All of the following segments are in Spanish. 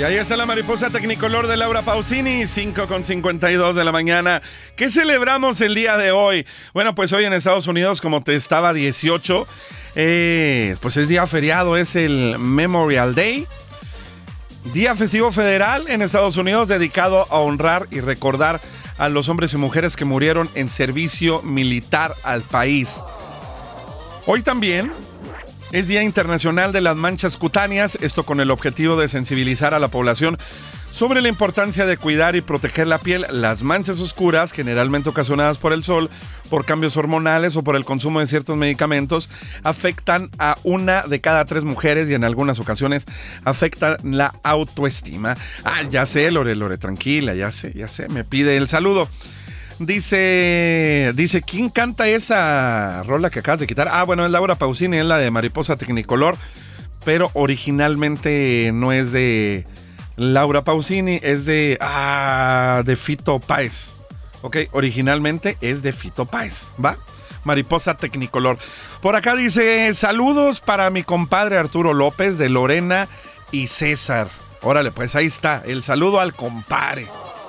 Y ahí está la mariposa tecnicolor de Laura Pausini, 5:52 de la mañana. ¿Qué celebramos el día de hoy? Bueno, pues hoy en Estados Unidos, como te estaba 18, pues es día feriado, es el Memorial Day. Día festivo federal en Estados Unidos dedicado a honrar y recordar a los hombres y mujeres que murieron en servicio militar al país. Hoy también es Día Internacional de las Manchas Cutáneas, esto con el objetivo de sensibilizar a la población sobre la importancia de cuidar y proteger la piel. Las manchas oscuras, generalmente ocasionadas por el sol, por cambios hormonales o por el consumo de ciertos medicamentos, afectan a 1 de cada 3 mujeres y en algunas ocasiones afectan la autoestima. Ya sé, Lore, tranquila, ya sé, me pide el saludo. Dice, ¿quién canta esa rola que acabas de quitar? Bueno, es Laura Pausini, es la de Mariposa Tecnicolor, pero originalmente no es de Laura Pausini, es de Fito Páez. Ok, originalmente es de Fito Páez, ¿va? Mariposa Tecnicolor. Por acá dice, saludos para mi compadre Arturo López de Lorena y César. Órale, pues ahí está, el saludo al compadre.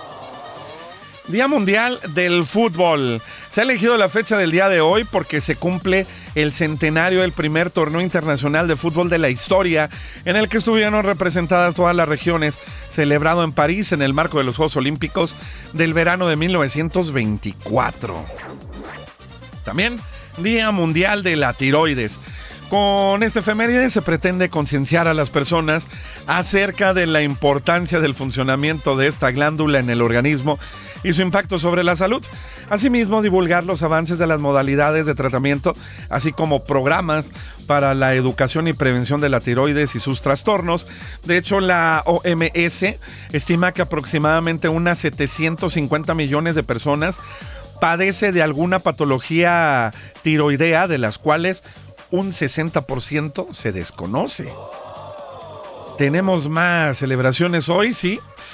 Día Mundial del Fútbol. Se ha elegido la fecha del día de hoy porque se cumple el centenario del primer torneo internacional de fútbol de la historia, en el que estuvieron representadas todas las regiones, celebrado en París en el marco de los Juegos Olímpicos del verano de 1924. También Día Mundial de la Tiroides. Con este efeméride se pretende concienciar a las personas acerca de la importancia del funcionamiento de esta glándula en el organismo y su impacto sobre la salud. Asimismo, divulgar los avances de las modalidades de tratamiento, así como programas para la educación y prevención de la tiroides y sus trastornos. De hecho, la OMS estima que aproximadamente unas 750 millones de personas padece de alguna patología tiroidea, de las cuales un 60% se desconoce. Tenemos más celebraciones hoy, sí.